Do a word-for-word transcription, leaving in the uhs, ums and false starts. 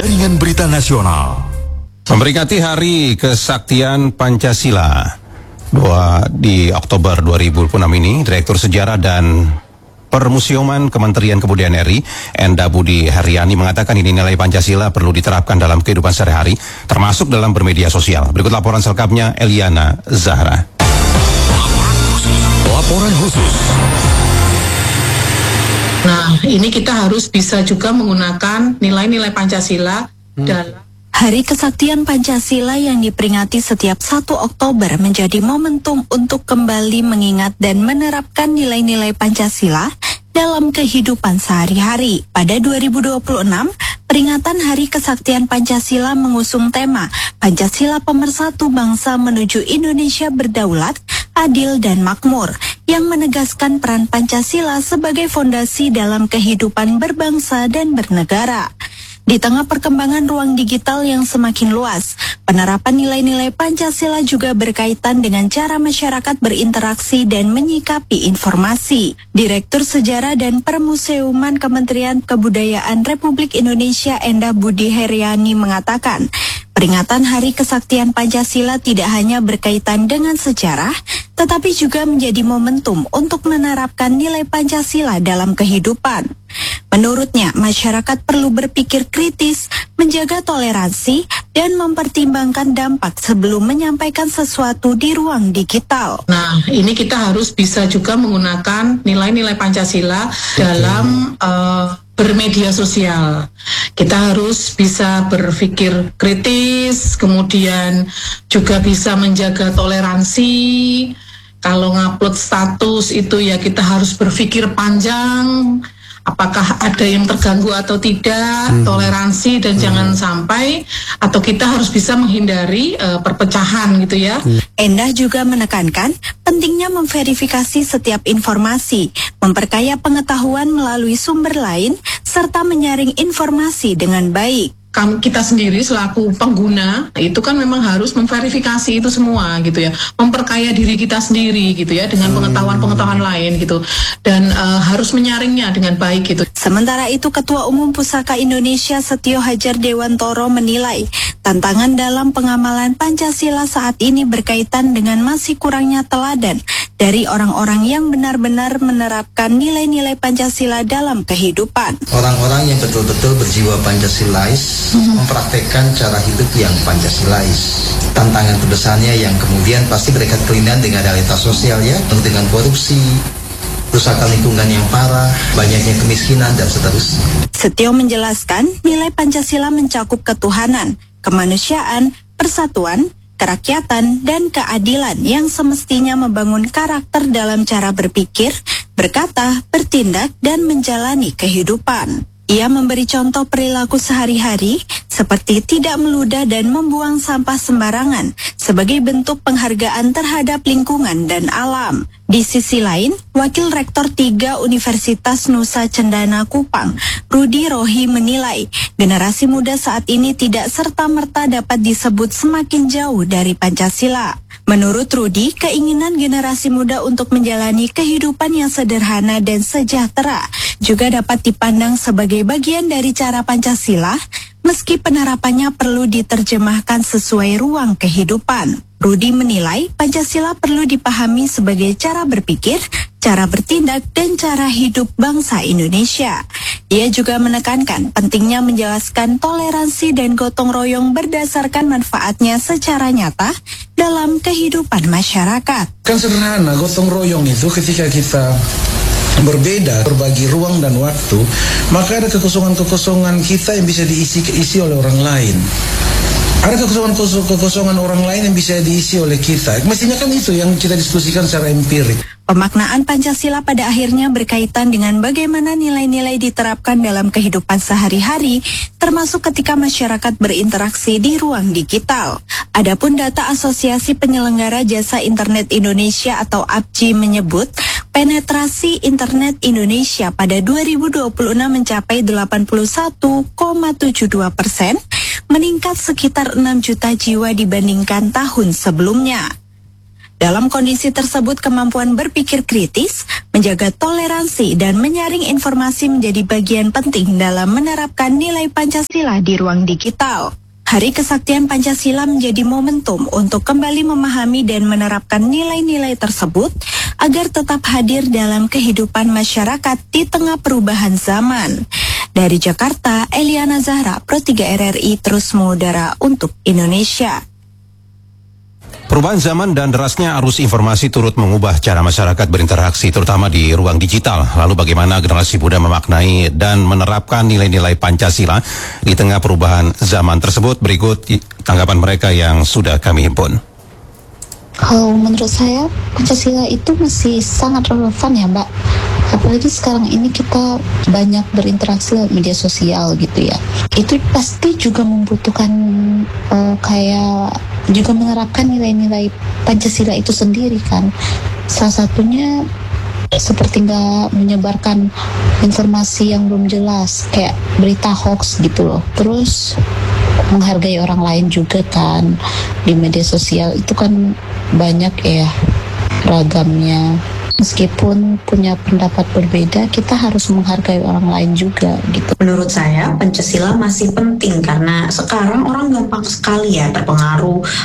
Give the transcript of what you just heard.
Jaringan Berita Nasional. Memperingati Hari Kesaktian Pancasila dua di Oktober dua ribu dua puluh enam ini, Direktur Sejarah dan Permusiuman Kementerian Kebudayaan R I, Endah Budi Heriani, mengatakan ini nilai Pancasila perlu diterapkan dalam kehidupan sehari-hari, termasuk dalam bermedia sosial. Berikut laporan selengkapnya Eliana Zahra. Laporan khusus. Nah, ini kita harus bisa juga menggunakan nilai-nilai Pancasila hmm. dalam Hari Kesaktian Pancasila yang diperingati setiap satu Oktober menjadi momentum untuk kembali mengingat dan menerapkan nilai-nilai Pancasila dalam kehidupan sehari-hari. Pada dua ribu dua puluh enam, peringatan Hari Kesaktian Pancasila mengusung tema Pancasila Pemersatu Bangsa Menuju Indonesia Berdaulat, Adil dan Makmur, yang menegaskan peran Pancasila sebagai fondasi dalam kehidupan berbangsa dan bernegara. Di tengah perkembangan ruang digital yang semakin luas, penerapan nilai-nilai Pancasila juga berkaitan dengan cara masyarakat berinteraksi dan menyikapi informasi. Direktur Sejarah dan Permusiuman Kementerian Kebudayaan Republik Indonesia Endah Budi Heriani mengatakan, peringatan Hari Kesaktian Pancasila tidak hanya berkaitan dengan sejarah, tetapi juga menjadi momentum untuk menerapkan nilai Pancasila dalam kehidupan. Menurutnya, masyarakat perlu berpikir kritis, menjaga toleransi, dan mempertimbangkan dampak sebelum menyampaikan sesuatu di ruang digital. Nah, ini kita harus bisa juga menggunakan nilai-nilai Pancasila dalam uh, bermedia sosial. Kita harus bisa berpikir kritis, kemudian juga bisa menjaga toleransi. Kalau ngupload status itu ya kita harus berpikir panjang, apakah ada yang terganggu atau tidak, hmm. toleransi dan hmm. jangan sampai, atau kita harus bisa menghindari uh, perpecahan gitu ya. Hmm. Endah juga menekankan pentingnya memverifikasi setiap informasi, memperkaya pengetahuan melalui sumber lain, serta menyaring informasi dengan baik. Kita sendiri selaku pengguna itu kan memang harus memverifikasi itu semua gitu ya, memperkaya diri kita sendiri gitu ya dengan pengetahuan-pengetahuan lain gitu, dan uh, harus menyaringnya dengan baik gitu. Sementara itu, Ketua Umum Pusaka Indonesia Setio Hadjar Dewantoro menilai tantangan dalam pengamalan Pancasila saat ini berkaitan dengan masih kurangnya teladan dari orang-orang yang benar-benar menerapkan nilai-nilai Pancasila dalam kehidupan. Orang-orang yang betul-betul berjiwa Pancasilais Mm-hmm. mempraktekkan cara hidup yang Pancasilais. Tantangan terbesarnya yang kemudian pasti berkaitan kelainan dengan realitas sosial ya, dengan korupsi, kerusakan lingkungan yang parah, banyaknya kemiskinan dan seterusnya. Setio menjelaskan nilai Pancasila mencakup ketuhanan, kemanusiaan, persatuan, kerakyatan, dan keadilan yang semestinya membangun karakter dalam cara berpikir, berkata, bertindak, dan menjalani kehidupan. Ia memberi contoh perilaku sehari-hari seperti tidak meludah dan membuang sampah sembarangan sebagai bentuk penghargaan terhadap lingkungan dan alam. Di sisi lain, Wakil Rektor tiga Universitas Nusa Cendana Kupang, Rudi Rohi menilai generasi muda saat ini tidak serta-merta dapat disebut semakin jauh dari Pancasila. Menurut Rudi, keinginan generasi muda untuk menjalani kehidupan yang sederhana dan sejahtera juga dapat dipandang sebagai bagian dari cara Pancasila, meski penerapannya perlu diterjemahkan sesuai ruang kehidupan. Rudi menilai Pancasila perlu dipahami sebagai cara berpikir, cara bertindak, dan cara hidup bangsa Indonesia. Ia juga menekankan pentingnya menjelaskan toleransi dan gotong royong berdasarkan manfaatnya secara nyata dalam kehidupan masyarakat. Kan sederhana, gotong royong itu ketika kita berbeda, berbagi ruang dan waktu, maka ada kekosongan-kekosongan kita yang bisa diisi-isi oleh orang lain. Ada kekosongan-kekosongan orang lain yang bisa diisi oleh kita. Mestinya kan itu yang kita diskusikan secara empirik. Pemaknaan Pancasila pada akhirnya berkaitan dengan bagaimana nilai-nilai diterapkan dalam kehidupan sehari-hari, termasuk ketika masyarakat berinteraksi di ruang digital. Adapun data Asosiasi Penyelenggara Jasa Internet Indonesia atau A P J I menyebut, penetrasi internet Indonesia pada dua ribu dua puluh enam mencapai delapan puluh satu koma tujuh dua persen, meningkat sekitar enam juta jiwa dibandingkan tahun sebelumnya. Dalam kondisi tersebut, kemampuan berpikir kritis, menjaga toleransi, dan menyaring informasi menjadi bagian penting dalam menerapkan nilai Pancasila di ruang digital. Hari Kesaktian Pancasila menjadi momentum untuk kembali memahami dan menerapkan nilai-nilai tersebut agar tetap hadir dalam kehidupan masyarakat di tengah perubahan zaman. Dari Jakarta, Eliana Zahra, Pro tiga R R I terus mengudara untuk Indonesia. Perubahan zaman dan derasnya arus informasi turut mengubah cara masyarakat berinteraksi, terutama di ruang digital. Lalu bagaimana generasi muda memaknai dan menerapkan nilai-nilai Pancasila di tengah perubahan zaman tersebut? Berikut tanggapan mereka yang sudah kami himpun. Kalau menurut saya, Pancasila itu masih sangat relevan ya Mbak. Apalagi sekarang ini kita banyak berinteraksi lewat media sosial gitu ya. Itu pasti juga membutuhkan uh, kayak juga menerapkan nilai-nilai Pancasila itu sendiri kan. Salah satunya seperti nggak menyebarkan informasi yang belum jelas, kayak berita hoax gitu loh. Terus menghargai orang lain juga kan. Di media sosial itu kan banyak ya ragamnya. Meskipun punya pendapat berbeda, kita harus menghargai orang lain juga gitu. Menurut saya Pancasila masih penting karena sekarang orang gampang sekali ya terpengaruh